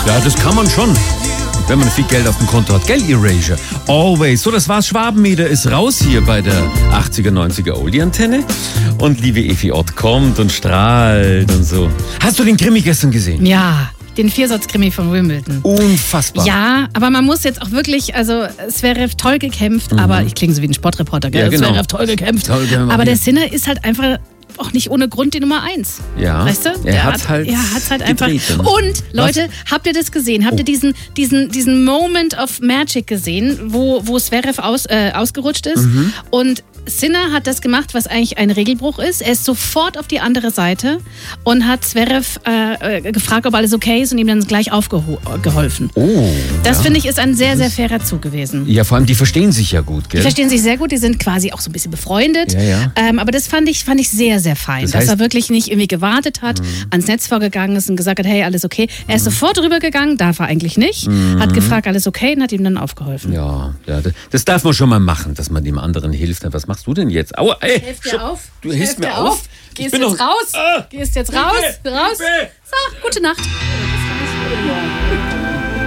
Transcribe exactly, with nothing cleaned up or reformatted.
Ja, das kann man schon, wenn man viel Geld auf dem Konto hat. Gell, Erasure? Always. So, das war's. Schwabenmeter ist raus hier bei der achtziger, neunziger Oldie-Antenne. Und liebe Evi Ott kommt und strahlt und so. Hast du den Krimi gestern gesehen? Ja. Den Viersatz-Krimi von Wimbledon. Unfassbar. Ja, aber man muss jetzt auch wirklich, also Zverev toll gekämpft, mhm. aber ich klinge so wie ein Sportreporter, gell? Ja, genau. Zverev toll gekämpft. Toll, aber der Sinner ist halt einfach auch nicht ohne Grund die Nummer eins. Ja. Weißt du? Er hat halt, er hat's halt einfach. getreten. Und Leute, was? Habt ihr das gesehen? Habt oh. ihr diesen, diesen, diesen Moment of Magic gesehen, wo, wo Zverev aus, äh, ausgerutscht ist? Mhm. Und Sinner hat das gemacht, was eigentlich ein Regelbruch ist. Er ist sofort auf die andere Seite und hat Zverev äh, gefragt, ob alles okay ist und ihm dann gleich aufgeholfen. Oh, das ja. finde ich ist ein sehr, sehr fairer Zug gewesen. Ja, vor allem, die verstehen sich ja gut, gell? Die verstehen sich sehr gut, die sind quasi auch so ein bisschen befreundet. Ja, ja. Ähm, aber das fand ich, fand ich sehr, sehr fein, das dass heißt, er wirklich nicht irgendwie gewartet hat, mhm. ans Netz vorgegangen ist und gesagt hat, hey, alles okay. Er ist mhm. sofort rübergegangen, darf er eigentlich nicht, mhm. hat gefragt, alles okay und hat ihm dann aufgeholfen. Ja, ja, das darf man schon mal machen, dass man dem anderen hilft. Was machst du denn jetzt? Aua, ey, Hilf dir auf. Du hilfst mir auf? auf. Gehst jetzt noch, raus. Ah, Gehst jetzt raus. Bitte. Raus. So, gute Nacht.